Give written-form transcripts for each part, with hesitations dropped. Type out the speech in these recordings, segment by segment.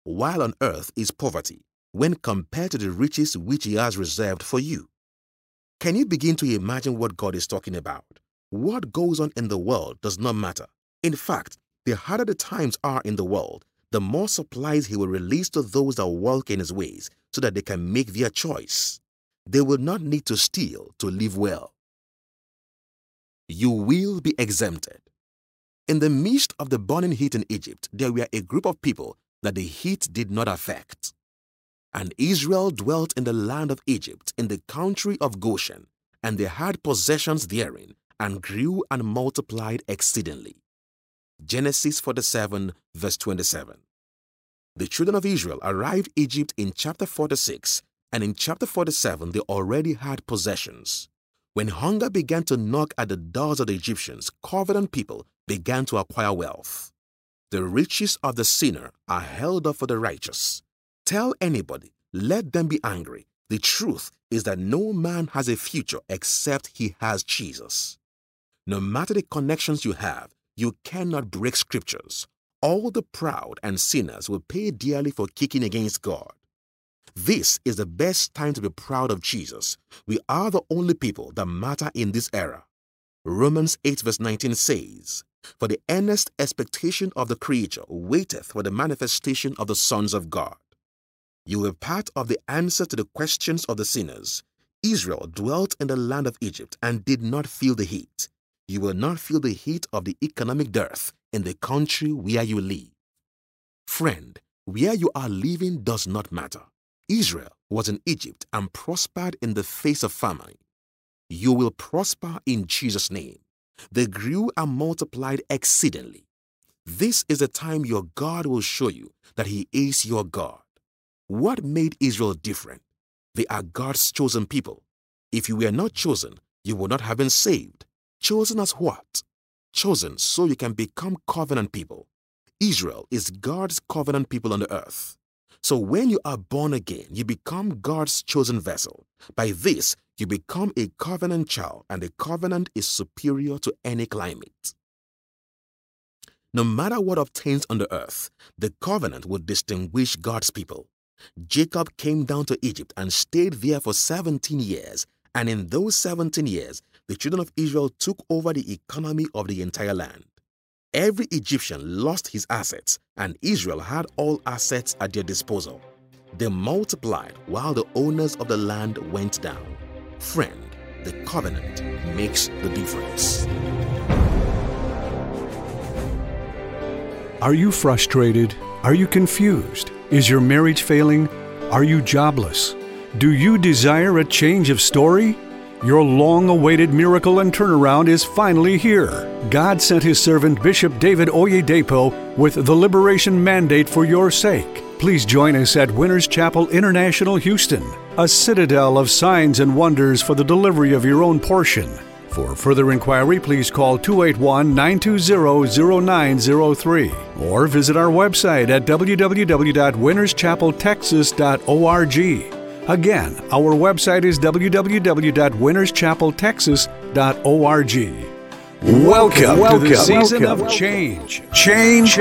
while on earth is poverty, when compared to the riches which He has reserved for you. Can you begin to imagine what God is talking about? What goes on in the world does not matter. In fact, the harder the times are in the world, the more supplies He will release to those that walk in His ways so that they can make their choice. They will not need to steal to live well. You will be exempted. In the midst of the burning heat in Egypt, there were a group of people that the heat did not affect. And Israel dwelt in the land of Egypt, in the country of Goshen, and they had possessions therein, and grew and multiplied exceedingly. Genesis 47, verse 27. The children of Israel arrived Egypt in chapter 46, and in chapter 47 they already had possessions. When hunger began to knock at the doors of the Egyptians, covenant people began to acquire wealth. The riches of the sinner are held up for the righteous. Tell anybody, let them be angry. The truth is that no man has a future except he has Jesus. No matter the connections you have, you cannot break scriptures. All the proud and sinners will pay dearly for kicking against God. This is the best time to be proud of Jesus. We are the only people that matter in this era. Romans 8 verse 19 says, "For the earnest expectation of the creature waiteth for the manifestation of the sons of God." You were part of the answer to the questions of the sinners. Israel dwelt in the land of Egypt and did not feel the heat. You will not feel the heat of the economic dearth in the country where you live. Friend, where you are living does not matter. Israel was in Egypt and prospered in the face of famine. You will prosper in Jesus' name. They grew and multiplied exceedingly. This is the time your God will show you that He is your God. What made Israel different? They are God's chosen people. If you were not chosen, you would not have been saved. Chosen as what? Chosen so you can become covenant people. Israel is God's covenant people on the earth. So when you are born again, you become God's chosen vessel. By this, you become a covenant child, and the covenant is superior to any climate. No matter what obtains on the earth, the covenant will distinguish God's people. Jacob came down to Egypt and stayed there for 17 years, and in those 17 years, the children of Israel took over the economy of the entire land. Every Egyptian lost his assets, and Israel had all assets at their disposal. They multiplied while the owners of the land went down. Friend, the covenant makes the difference. Are you frustrated? Are you confused? Is your marriage failing? Are you jobless? Do you desire a change of story? Your long-awaited miracle and turnaround is finally here. God sent His servant Bishop David Oyedepo with the Liberation Mandate for your sake. Please join us at Winners Chapel International, Houston, a citadel of signs and wonders for the delivery of your own portion. For further inquiry, please call 281-920-0903 or visit our website at www.winnerschapeltexas.org. Again, our website is www.winnerschapeltexas.org. Welcome to the season of change. Change.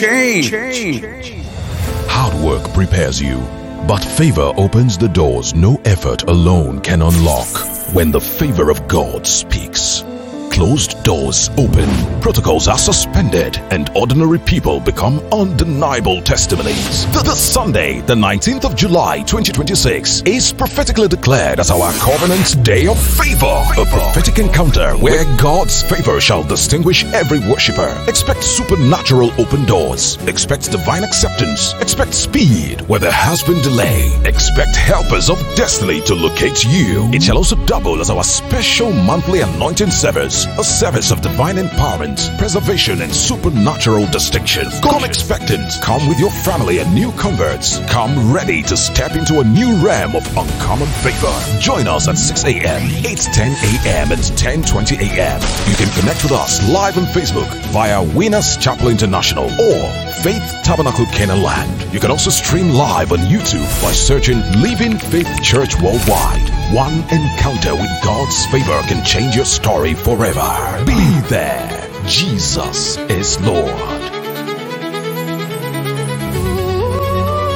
Hard work prepares you, but favor opens the doors no effort alone can unlock. When the favor of God speaks, closed doors open, protocols are suspended, and ordinary people become undeniable testimonies. The Sunday, the 19th of July 2026, is prophetically declared as our Covenant Day of Favor, a prophetic encounter where God's favor shall distinguish every worshiper. Expect supernatural open doors. Expect divine acceptance. Expect speed where there has been delay. Expect helpers of destiny to locate you. It shall also double as our special monthly anointing service. A service of divine empowerment, preservation, and supernatural distinction. Come expectant. Come with your family and new converts. Come ready to step into a new realm of uncommon favor. Join us at 6 a.m., 8:10 a.m., and 10:20 a.m. You can connect with us live on Facebook via Winners Chapel International or Faith Tabernacle Canaan Land. You can also stream live on YouTube by searching Living Faith Church Worldwide. One encounter with God's favor can change your story forever. Be there. Jesus is Lord.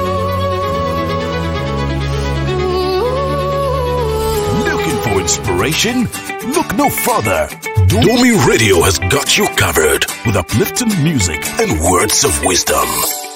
inspiration? Look no further. Domi Radio has got you covered with uplifting music and words of wisdom.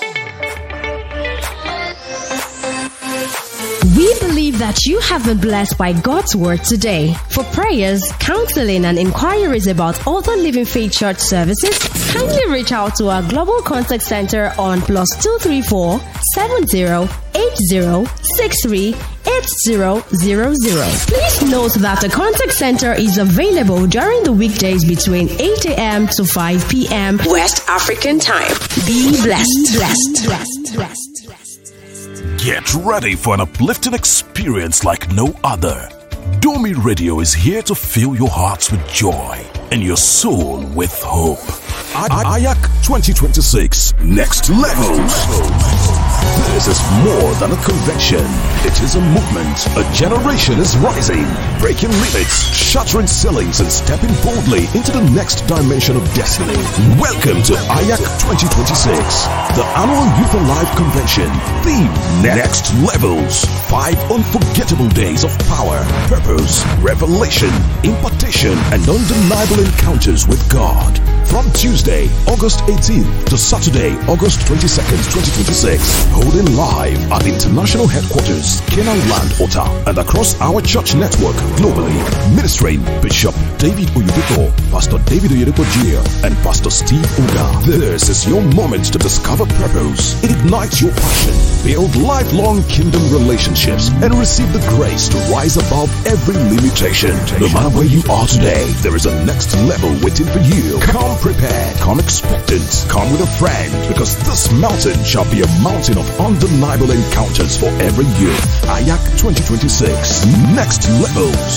We believe that you have been blessed by God's word today. For prayers, counseling, and inquiries about other Living Faith Church services, kindly reach out to our Global Contact Center on +234 70 80 63 8000. Please note that the contact center is available during the weekdays between 8 a.m. to 5 p.m. West African time. Be blessed. Get ready for an uplifting experience like no other. Domi Radio is here to fill your hearts with joy and your soul with hope. AYAC 2026 Next Levels. This is more than a convention. It is a movement. A generation is rising, breaking limits, shattering ceilings, and stepping boldly into the next dimension of destiny. Welcome to AYAC 2026, the annual Youth Alive Convention. Theme: Next Levels. 5 unforgettable days of power, purpose, revelation, impartation, and undeniable encounters with God. From Tuesday, August 18th to Saturday, August 22nd, 2026. Holding live at International Headquarters, Canaan Land, Ota, and across our church network globally. Ministering Bishop David Oyedepo, Pastor David Oyedepo Jr., and Pastor Steve Uga. This is your moment to discover purpose, ignite your passion, build lifelong kingdom relationships, and receive the grace to rise above every limitation. No matter where you are today, there is a next level waiting for you. Come prepared, come expectant, come with a friend, because this mountain shall be a mountain of undeniable encounters for every youth. AYAC 2026, Next Levels.